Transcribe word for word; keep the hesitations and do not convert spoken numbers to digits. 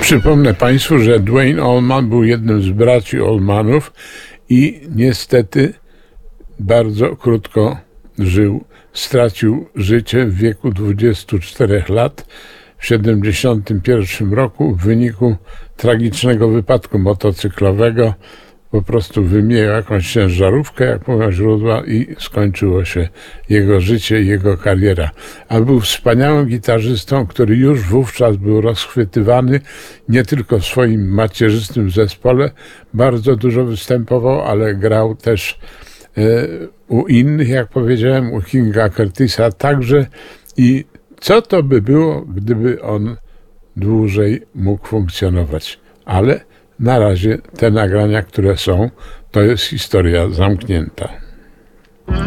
Przypomnę Państwu, że Duane Allman był jednym z braci Allmanów i niestety bardzo krótko żył. Stracił życie w wieku dwudziestu czterech lat w tysiąc dziewięćset siedemdziesiątym pierwszym roku w wyniku tragicznego wypadku motocyklowego. Po prostu wymijał jakąś ciężarówkę, jak mówią źródła, i skończyło się jego życie i jego kariera. A był wspaniałym gitarzystą, który już wówczas był rozchwytywany nie tylko w swoim macierzystym zespole, bardzo dużo występował, ale grał też e, u innych, jak powiedziałem, u Kinga Curtisa także. I co to by było, gdyby on dłużej mógł funkcjonować? Ale na razie te nagrania, które są, to jest historia zamknięta.